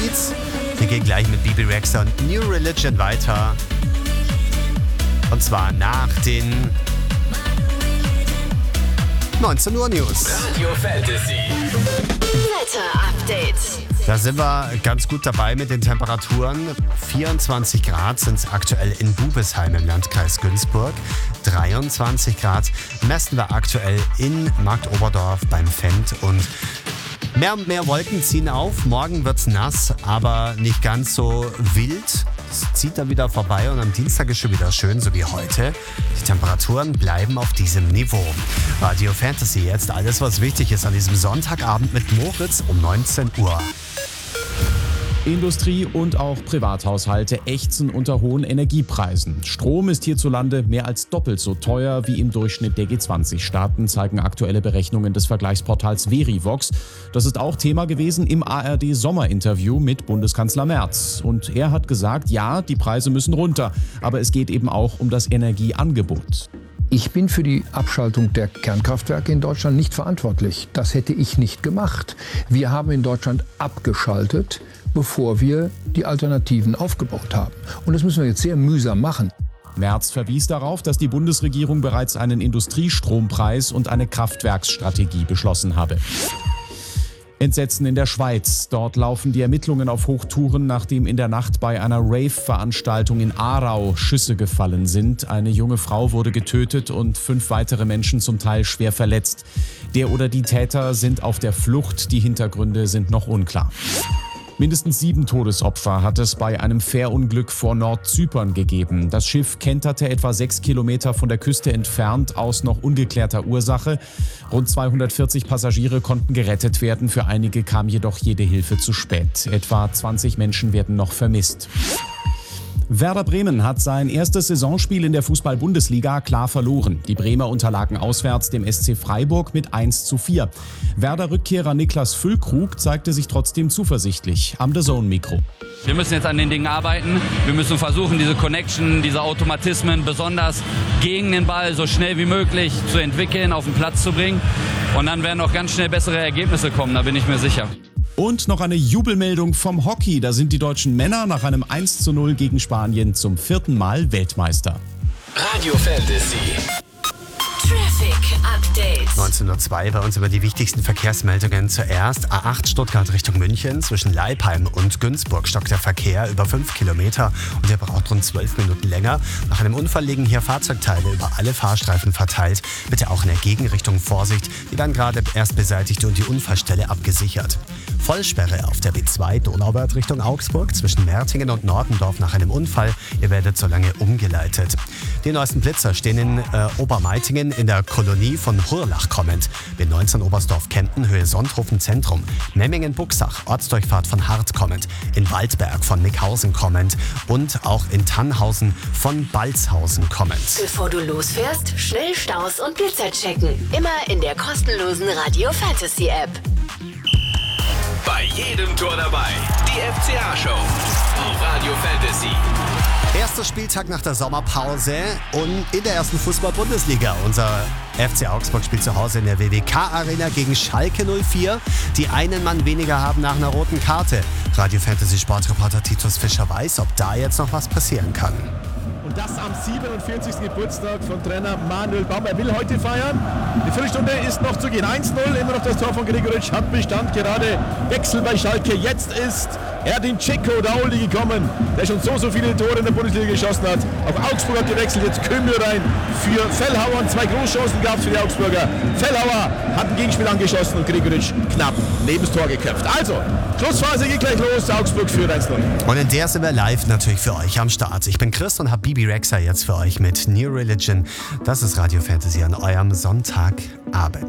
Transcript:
Beats. Wir gehen gleich mit Bibi Rexha und New Religion weiter. Und zwar nach den 19 Uhr News. Radio Fantasy. Wetter-Update. Da sind wir ganz gut dabei mit den Temperaturen. 24 Grad sind es aktuell in Bubesheim im Landkreis Günzburg. 23 Grad messen wir aktuell in Marktoberdorf beim Fendt. Und mehr und mehr Wolken ziehen auf. Morgen wird's nass, aber nicht ganz so wild. Es zieht dann wieder vorbei und am Dienstag ist schon wieder schön, so wie heute. Die Temperaturen bleiben auf diesem Niveau. Radio Fantasy, jetzt alles, was wichtig ist an diesem Sonntagabend mit Moritz um 19 Uhr. Industrie und auch Privathaushalte ächzen unter hohen Energiepreisen. Strom ist hierzulande mehr als doppelt so teuer wie im Durchschnitt der G20-Staaten, zeigen aktuelle Berechnungen des Vergleichsportals Verivox. Das ist auch Thema gewesen im ARD-Sommerinterview mit Bundeskanzler Merz. Und er hat gesagt, ja, die Preise müssen runter, aber es geht eben auch um das Energieangebot. Ich bin für die Abschaltung der Kernkraftwerke in Deutschland nicht verantwortlich. Das hätte ich nicht gemacht. Wir haben in Deutschland abgeschaltet, bevor wir die Alternativen aufgebaut haben. Und das müssen wir jetzt sehr mühsam machen. Merz verwies darauf, dass die Bundesregierung bereits einen Industriestrompreis und eine Kraftwerksstrategie beschlossen habe. Entsetzen in der Schweiz. Dort laufen die Ermittlungen auf Hochtouren, nachdem in der Nacht bei einer Rave-Veranstaltung in Aarau Schüsse gefallen sind. Eine junge Frau wurde getötet und 5 weitere Menschen zum Teil schwer verletzt. Der oder die Täter sind auf der Flucht. Die Hintergründe sind noch unklar. Mindestens 7 Todesopfer hat es bei einem Fährunglück vor Nordzypern gegeben. Das Schiff kenterte etwa 6 Kilometer von der Küste entfernt aus noch ungeklärter Ursache. Rund 240 Passagiere konnten gerettet werden. Für einige kam jedoch jede Hilfe zu spät. Etwa 20 Menschen werden noch vermisst. Werder Bremen hat sein erstes Saisonspiel in der Fußball-Bundesliga klar verloren. Die Bremer unterlagen auswärts dem SC Freiburg mit 1:4. Werder-Rückkehrer Niklas Füllkrug zeigte sich trotzdem zuversichtlich am DAZN-Mikro. Wir müssen jetzt an den Dingen arbeiten. Wir müssen versuchen, diese Connection, diese Automatismen besonders gegen den Ball so schnell wie möglich zu entwickeln, auf den Platz zu bringen. Und dann werden auch ganz schnell bessere Ergebnisse kommen, da bin ich mir sicher. Und noch eine Jubelmeldung vom Hockey. Da sind die deutschen Männer nach einem 1:0 gegen Spanien zum 4. Mal Weltmeister. Radio Fantasy. Traffic Update. 19:02 bei uns über die wichtigsten Verkehrsmeldungen. Zuerst A8 Stuttgart Richtung München. Zwischen Leipheim und Günzburg stockt der Verkehr über 5 Kilometer und der braucht rund 12 Minuten länger. Nach einem Unfall liegen hier Fahrzeugteile über alle Fahrstreifen verteilt. Bitte auch in der Gegenrichtung Vorsicht. Die werden gerade erst beseitigt und die Unfallstelle abgesichert. Vollsperre auf der B2 Donauwörth Richtung Augsburg zwischen Mertingen und Nordendorf nach einem Unfall. Ihr werdet so lange umgeleitet. Die neuesten Blitzer stehen in Obermeitingen in der Kolonie von Hurlach kommend. B19 Oberstdorf-Kempten Höhe Sonthofen Zentrum. Memmingen-Buxach Ortsdurchfahrt von Hart kommend. In Waldberg von Mickhausen kommend. Und auch in Tannhausen von Balzhausen kommend. Bevor du losfährst, schnell Staus und Blitzer checken. Immer in der kostenlosen Radio Fantasy App. Bei jedem Tor dabei. Die FCA-Show auf Radio Fantasy. Erster Spieltag nach der Sommerpause und in der ersten Fußball-Bundesliga. Unser FC Augsburg spielt zu Hause in der WWK-Arena gegen Schalke 04, die einen Mann weniger haben nach einer roten Karte. Radio Fantasy Sportreporter Titus Fischer weiß, ob da jetzt noch was passieren kann. Und das am 47. Geburtstag von Trainer Manuel Baum. Er will heute feiern. Die Viertelstunde ist noch zu gehen. 1:0, immer noch das Tor von Gregoritsch. Hat Bestand, gerade Wechsel bei Schalke. Jetzt ist Erdin Dzeko-Dauli gekommen, der schon so viele Tore in der Bundesliga geschossen hat. Auf Augsburg hat gewechselt, jetzt Kömür rein für Fellhauer. Und 2 Großchancen gab es für die Augsburger. Fellhauer hat ein Gegenspiel angeschossen und Gregoritsch knapp neben das Tor geköpft. Also, Schlussphase geht gleich los. Augsburg führt 1:0. Und in der sind wir live natürlich für euch am Start. Ich bin Chris und habe Bibi Rexha jetzt für euch mit New Religion. Das ist Radio Fantasy an eurem Sonntagabend.